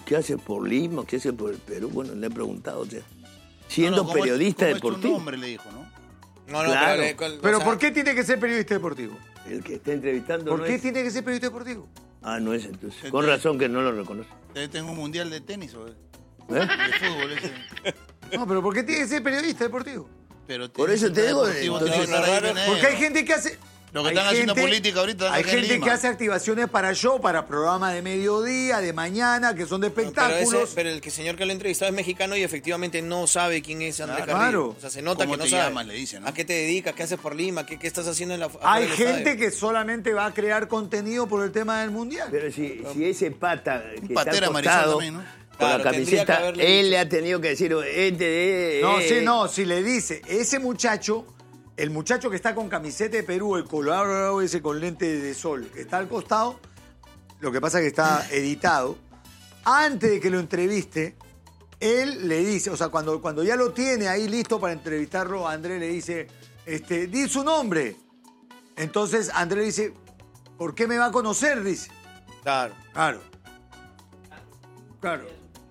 ¿qué haces por Lima? ¿Qué haces por el Perú? Bueno, le he preguntado, o sea, siendo periodista deportivo. ¿Cómo es tu nombre? Le dijo, ¿no? No, Claro. Pero ¿por qué tiene que ser periodista deportivo? El que está entrevistando ¿Por no qué es... tiene que ser periodista deportivo? Ah, no es entonces. Con razón que no lo reconoce. Tengo un mundial de tenis o de fútbol. Ese. No, pero ¿por qué tiene que ser periodista deportivo? Pero Por eso te digo, deportivo, entonces- tiene que estar ahí, Porque hay gente que hace... Lo que hay están haciendo gente- política ahorita. Hay acá en gente Lima. que hace activaciones para show, para programas de mediodía, de mañana, que son de espectáculos. Pero el señor que lo ha entrevistado es mexicano y efectivamente no sabe quién es André Claro. Carrillo. O sea, se nota ¿Cómo que no te sabe. llamas? Le dicen, ¿no? ¿A qué te dedicas? ¿Qué haces por Lima? ¿Qué estás haciendo en la afuera Hay del gente estadio? que solamente va a crear contenido por el tema del mundial. Pero si ese pata que está patera al Marisol costado, también, ¿no? con Claro, la tendría que camiseta, haberle él dicho. le ha tenido que decir, Si le dice, ese muchacho, el muchacho que está con camiseta de Perú, el colorado ese con lente de sol, que está al costado, lo que pasa es que está editado, antes de que lo entreviste, él le dice, o sea, cuando ya lo tiene ahí listo para entrevistarlo, André le dice, di su nombre. Entonces André le dice, ¿por qué me va a conocer? Dice. Claro. Claro.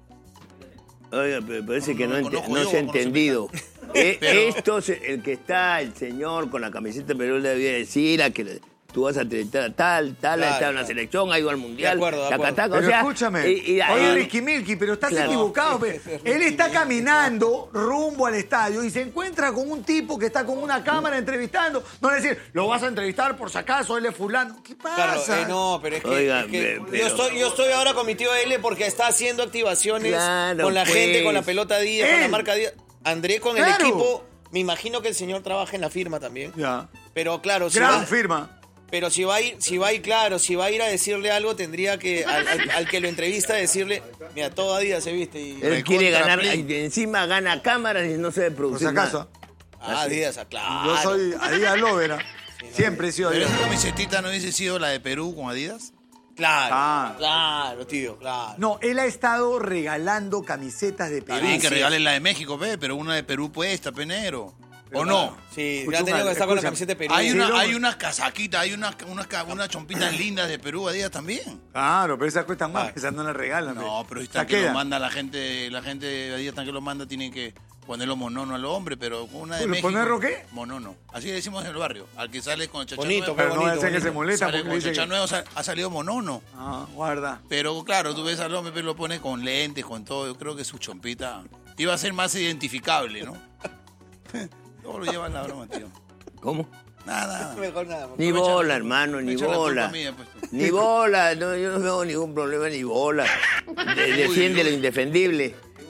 Oiga, pero parece que No, no, conozco no yo, se ha conozco entendido. Pero- Esto, el que está, el señor con la camiseta, pero le debía decir a que tú vas a entrevistar a tal, está en la claro. selección, ha ido al mundial. De acuerdo. tacataca, Pero o sea, escúchame, y- oye Ricky Milky, pero estás Claro. equivocado. Él está caminando rumbo al estadio y se encuentra con un tipo que está con una cámara entrevistando. No le decir, lo vas a entrevistar por si acaso, él es fulano. ¿Qué Claro, pasa? no, pero es que, Oiga, es que pero- yo estoy ahora con mi tío L porque está haciendo activaciones Claro, con la pues. gente, con la pelota Díaz, con la Él. marca Díaz. André con el Claro. equipo, me imagino que el señor trabaja en la firma también. Ya. Pero claro, Gran firma. pero si va a ir a decirle algo, tendría que al que lo entrevista decirle, mira, todo Díaz se viste y Él quiere Recontra ganar, Plin. y encima gana cámaras y no se debe Por producir si acaso. Díaz, claro. Yo soy Adidas Lovera. Siempre he sido Pero Adidas. esa camisetita no hubiese sido la de Perú con Adidas. Claro, claro, tío, claro. No, él ha estado regalando camisetas de Perú. Está bien que sí. regalen la de México, pero una de Perú puesta, penero. ¿O no? Sí, Escucha, ya ha tenido que estar con la escúchame. camiseta de Perú. Hay unas casaquitas, hay unas chompitas lindas de Perú, Adidas también. Claro, pero esas cuestan más, esas no las regalan. No, pero Ya está que queda. lo manda la gente de Adidas, tan que lo manda, tienen que ponerlo monono al hombre, pero con una de ¿Lo México. ponerlo qué? Monono. Así le decimos en el barrio. Al que sale con el chachá Bonito, nuevo. Pero no bonito, va a ser que se bonito. molesta Sale porque con dice chachá que... nuevo, ha salido monono. Ah, guarda. Pero claro, tú ves al hombre, pero lo pone con lentes, con todo. Yo creo que su chompita iba a ser más identificable, ¿no? Todo lo lleva en la broma, tío. ¿Cómo? Nada. Mejor nada. Ni Me echa la bola, culpa. hermano, Me ni echa la culpa bola. mía, pues, tú. Ni bola, no, yo no veo ningún problema, ni bola. Defiende lo indefendible.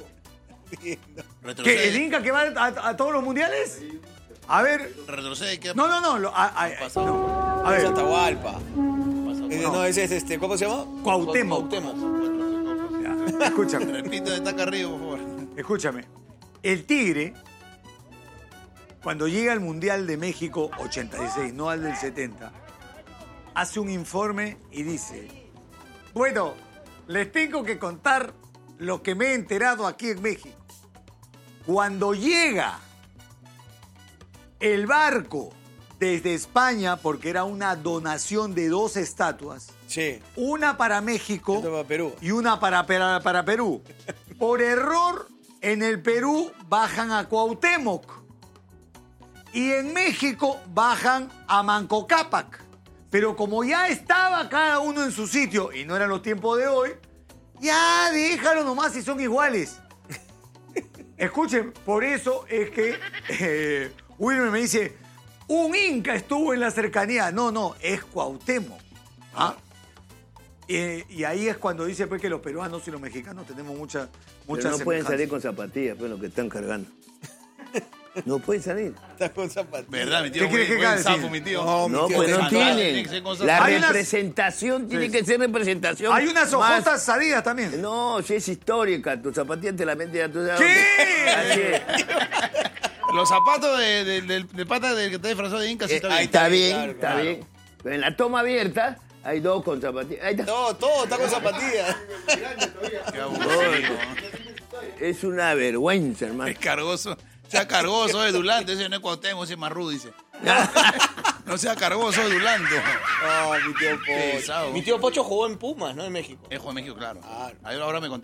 Retrocede. ¿Qué? ¿El Inca que va a todos los mundiales? A ver... Retrocede, ¿qué No. pasa? no. A Es ver, Atahualpa. pasa? No, ese es ¿cómo se llama? Cuauhtémoc. ya, escúchame. Repite de taca arriba, por favor. Escúchame. El Tigre, cuando llega al Mundial de México 86, no al del 70, hace un informe y dice, bueno, les tengo que contar lo que me he enterado aquí en México. Cuando llega el barco desde España, porque era una donación de 2 estatuas, Sí. una para México Esto para Perú. y una para Perú. Por error, en el Perú bajan a Cuauhtémoc. Y en México bajan a Manco Cápac. Pero como ya estaba cada uno en su sitio, y no eran los tiempos de hoy, ya déjalo nomás si son iguales. Escuchen, por eso es que Wilmer me dice, un Inca estuvo en la cercanía. No, es Cuauhtémoc. ¿Ah? Y ahí es cuando dice pues, que los peruanos y los mexicanos tenemos muchas Pero no pueden semejanzas. salir con zapatillas, pues lo que están cargando. No pueden salir. Está con zapatillas. ¿Verdad, mi tío? ¿Qué quieres que Buen haga, zafo, sí? mi tío. No, tío, pues no de tienen. que ser con La Hay unas- representación tiene Sí. que ser representación. Hay unas más- ojotas Adidas también. No, si es histórica, tu zapatilla te la meten ya tú sabes. ¿Qué? Así es. Los zapatos de pata del que está disfrazado de Inca sí está bien. ahí Está bien, claro, está claro. bien. Pero en la toma abierta hay 2 con zapatillas. Ahí está. Todo está con zapatillas. Qué aburrido. Es una vergüenza, hermano. Es cargoso. Sea cargoso, es Dulante. Ese no es Cuauhtémoc, ese es Marrú, dice. No sea cargoso, es Dulando. No, mi tío Pocho. Pesado. Mi tío Pocho jugó en Pumas, ¿no? En México. Es de México, claro. Claro. Ahora me contaste.